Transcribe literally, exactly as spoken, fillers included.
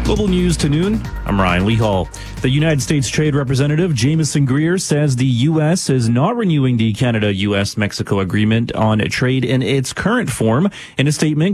Global News to noon. I'm Ryan Leehall. The United States Trade Representative Jameson Greer says the U S is not renewing the Canada-U S Mexico agreement on trade in its current form. In a statement,